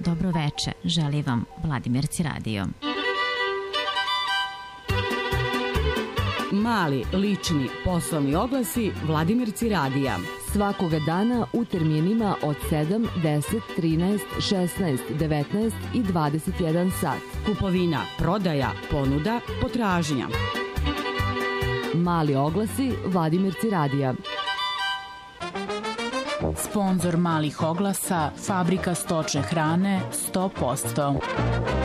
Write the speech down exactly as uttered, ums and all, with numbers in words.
dobro veče, želi vam Vladimirci radio. Mali, lični, poslovni oglasi Vladimirci radija. Svakoga dana u terminima od sedam, deset, trinaest, šesnaest, devetnaest i dvadeset jedan sat. Kupovina, prodaja, ponuda, potražnja. Mali oglasi Vladimirci radija. Sponzor malih oglasa, Fabrika stočne hrane sto posto.